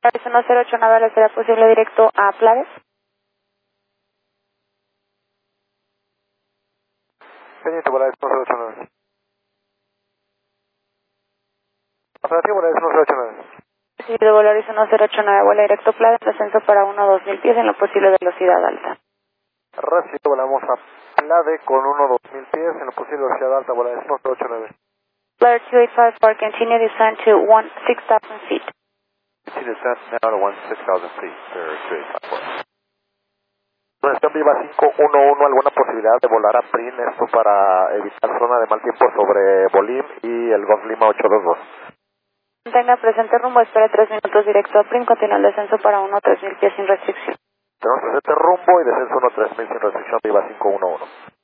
Polaris 1089, ¿será posible directo a Plaves? Pendiente, Polaris 1089. Afirmativo, Polaris 1089. Recibido Polaris 1089, vuela directo Plaves, descenso para 1-2000 pies en lo posible velocidad alta. Recibo, volamos a Plade con 1-2000 pies en lo posible velocidad alta, Polaris 1089. Polaris 285, continue descent to 6,000 feet. Continue descent now to 16,000 feet, Polaris 285. Nuestra Viva 511, ¿alguna posibilidad de volar a PRIN, esto para evitar zona de mal tiempo sobre Bolim y el Golf Lima 822? Tenga presente rumbo, espera 3 minutos directo a PRIN, continúa el descenso para 1-3000 pies sin restricción. Tenemos presente rumbo y descenso 1-3000 sin restricción, Viva 511.